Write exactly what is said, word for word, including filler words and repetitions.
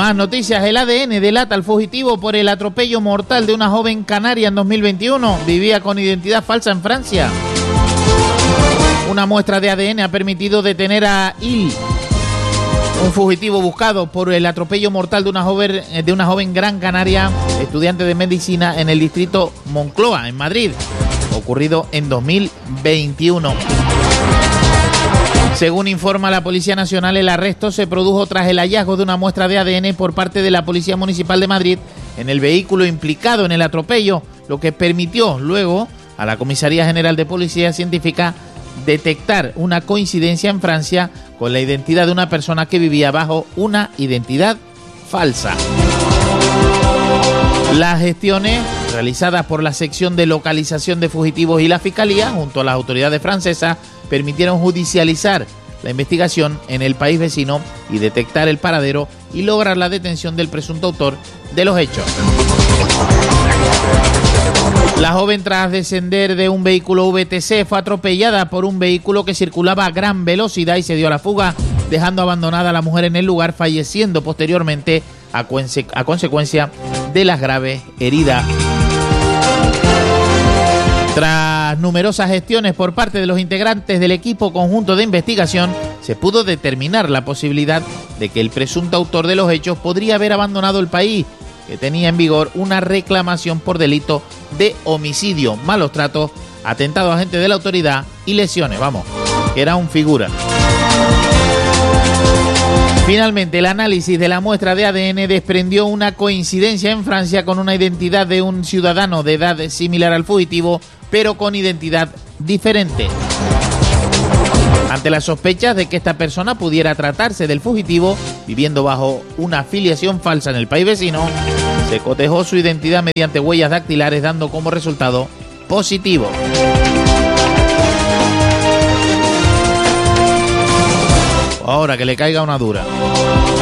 Más noticias. El A D N delata al fugitivo por el atropello mortal de una joven canaria en dos mil veintiuno. Vivía con identidad falsa en Francia. Una muestra de A D N ha permitido detener a Il, un fugitivo buscado por el atropello mortal de una joven, de una joven gran canaria, estudiante de medicina en el distrito Moncloa, en Madrid, ocurrido en dos mil veintiuno. Según informa la Policía Nacional, el arresto se produjo tras el hallazgo de una muestra de A D N por parte de la Policía Municipal de Madrid en el vehículo implicado en el atropello, lo que permitió luego a la Comisaría General de Policía Científica detectar una coincidencia en Francia con la identidad de una persona que vivía bajo una identidad falsa. Las gestiones realizadas por la sección de localización de fugitivos y la Fiscalía, junto a las autoridades francesas, permitieron judicializar la investigación en el país vecino y detectar el paradero y lograr la detención del presunto autor de los hechos. La joven, tras descender de un vehículo V T C, fue atropellada por un vehículo que circulaba a gran velocidad y se dio a la fuga, dejando abandonada a la mujer en el lugar, falleciendo posteriormente a, conse- a consecuencia de las graves heridas. Tras numerosas gestiones por parte de los integrantes del equipo conjunto de investigación, se pudo determinar la posibilidad de que el presunto autor de los hechos podría haber abandonado el país, que tenía en vigor una reclamación por delito de homicidio, malos tratos, atentado a agente de la autoridad y lesiones, vamos, que era un figura. Finalmente, el análisis de la muestra de A D N desprendió una coincidencia en Francia con una identidad de un ciudadano de edad similar al fugitivo, pero con identidad diferente. Ante las sospechas de que esta persona pudiera tratarse del fugitivo, viviendo bajo una afiliación falsa en el país vecino, se cotejó su identidad mediante huellas dactilares, dando como resultado positivo. Ahora que le caiga una dura.